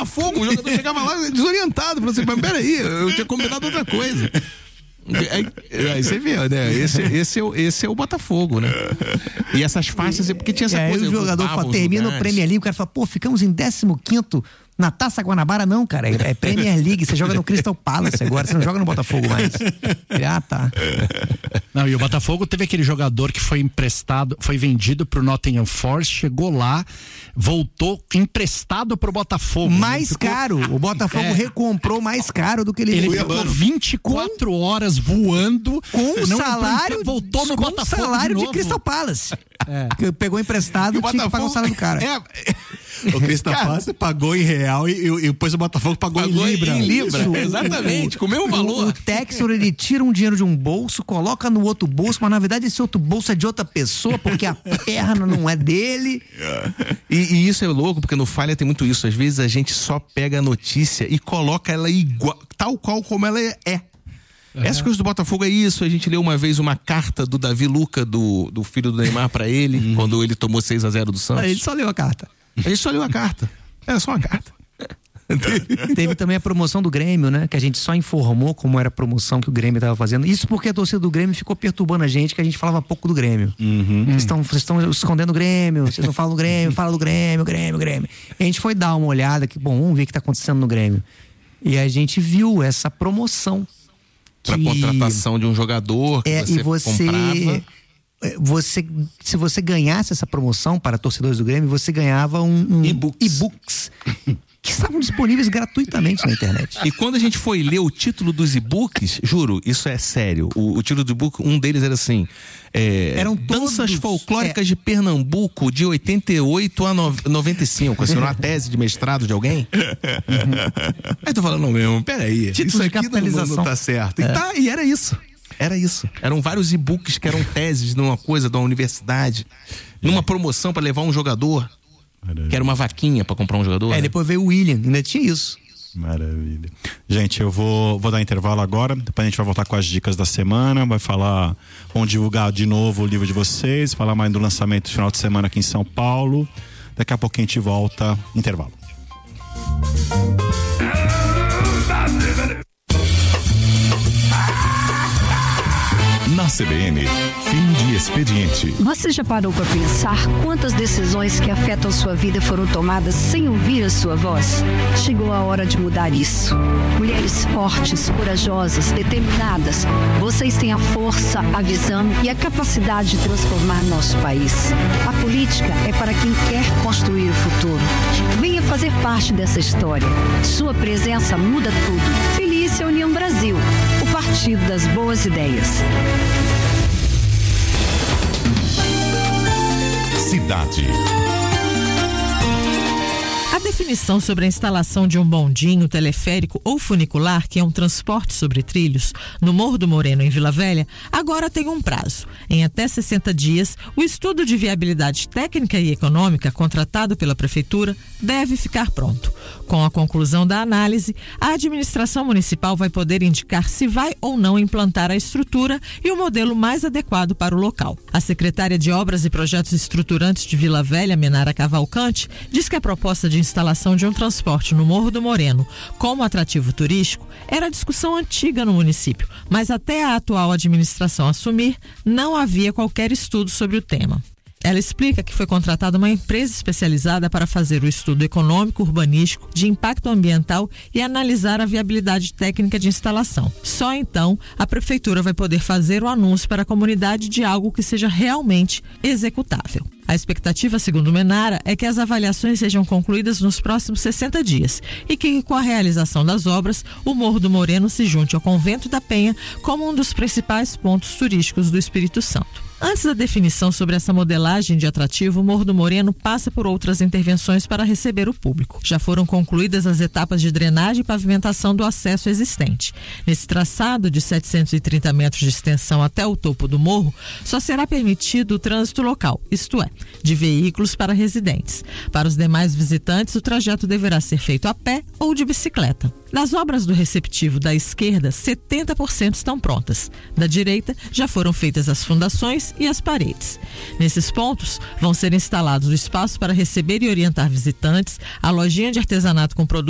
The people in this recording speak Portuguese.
Botafogo. O jogador chegava lá desorientado, falou assim, mas peraí, eu tinha combinado outra coisa. Aí você vê, né? Esse é o Botafogo, né? E essas faixas, porque tinha essa coisa. Aí o jogador termina o Premier League, o cara fala, pô, ficamos em 15º na Taça Guanabara. Não, cara, é Premier League, você joga no Crystal Palace agora, você não joga no Botafogo mais. Tá. Não, e o Botafogo teve aquele jogador que foi emprestado, foi vendido pro Nottingham Forest, chegou lá, voltou emprestado pro Botafogo. Mais caro, o Botafogo recomprou mais caro do que ele ficou 24 horas voando com o salário, voltou no Botafogo salário de Crystal Palace. Que pegou emprestado, tinha que pagar o salário do cara. O Crystal Palace pagou em real e depois o Botafogo pagou em libra. Isso, exatamente, com o mesmo valor. O Textor, ele tira um dinheiro de um bolso, coloca no outro bolso, mas na verdade esse outro bolso é de outra pessoa, porque a perna não é dele. E isso é louco, porque no Falha tem muito isso. Às vezes a gente só pega a notícia e coloca ela igual, tal qual como ela é. Essas coisas do Botafogo é isso. A gente leu uma vez uma carta do Davi Luca, do filho do Neymar, pra ele, quando ele tomou 6-0 do Santos. A gente só leu a carta. A gente só leu a carta. Era só uma carta. Teve também a promoção do Grêmio, né? Que a gente só informou como era a promoção que o Grêmio estava fazendo. Isso porque a torcida do Grêmio ficou perturbando a gente, que a gente falava pouco do Grêmio. Vocês estão escondendo o Grêmio, vocês não falam do Grêmio, fala do Grêmio. E a gente foi dar uma olhada, vamos ver o que está acontecendo no Grêmio. E a gente viu essa promoção. Pra contratação de um jogador que você comprava. Se você ganhasse essa promoção para torcedores do Grêmio, você ganhava e-books que estavam disponíveis gratuitamente na internet. E quando a gente foi ler o título dos e-books, juro, isso é sério, o título do e-book, um deles era assim, eram Danças Folclóricas de Pernambuco de 88 a 95, assim, uma tese de mestrado de alguém. Aí tô falando mesmo, peraí, título isso de aqui capitalização não tá certo. E era isso. Era isso. Eram vários e-books que eram teses numa coisa de uma universidade, numa promoção para levar um jogador, que era uma vaquinha para comprar um jogador. Depois veio o William, ainda tinha isso. Maravilha. Gente, eu vou dar intervalo agora, depois a gente vai voltar com as dicas da semana, vamos divulgar de novo o livro de vocês, falar mais do lançamento do final de semana aqui em São Paulo. Daqui a pouquinho a gente volta, intervalo. Na CBN, fim de expediente. Você já parou para pensar quantas decisões que afetam sua vida foram tomadas sem ouvir a sua voz? Chegou a hora de mudar isso. Mulheres fortes, corajosas, determinadas, vocês têm a força, a visão e a capacidade de transformar nosso país. A política é para quem quer construir o futuro. Venha fazer parte dessa história. Sua presença muda tudo. Felícia União Brasil, o partido das boas ideias. Cidade. A definição sobre a instalação de um bondinho, teleférico ou funicular, que é um transporte sobre trilhos, no Morro do Moreno, em Vila Velha, agora tem um prazo. Em até 60 dias, o estudo de viabilidade técnica e econômica contratado pela Prefeitura deve ficar pronto. Com a conclusão da análise, a administração municipal vai poder indicar se vai ou não implantar a estrutura e o modelo mais adequado para o local. A secretária de Obras e Projetos Estruturantes de Vila Velha, Menara Cavalcante, diz que a proposta de instalação de um transporte no Morro do Moreno como atrativo turístico era discussão antiga no município, mas até a atual administração assumir, não havia qualquer estudo sobre o tema. Ela explica que foi contratada uma empresa especializada para fazer o estudo econômico, urbanístico, de impacto ambiental e analisar a viabilidade técnica de instalação. Só então a prefeitura vai poder fazer o anúncio para a comunidade de algo que seja realmente executável. A expectativa, segundo Menara, é que as avaliações sejam concluídas nos próximos 60 dias e que, com a realização das obras, o Morro do Moreno se junte ao Convento da Penha como um dos principais pontos turísticos do Espírito Santo. Antes da definição sobre essa modelagem de atrativo, o Morro do Moreno passa por outras intervenções para receber o público. Já foram concluídas as etapas de drenagem e pavimentação do acesso existente. Nesse traçado de 730 metros de extensão até o topo do morro, só será permitido o trânsito local, isto é, de veículos para residentes. Para os demais visitantes, o trajeto deverá ser feito a pé ou de bicicleta. Das obras do receptivo da esquerda, 70% estão prontas. Da direita, já foram feitas as fundações e as paredes. Nesses pontos, vão ser instalados o espaço para receber e orientar visitantes, a lojinha de artesanato com produtos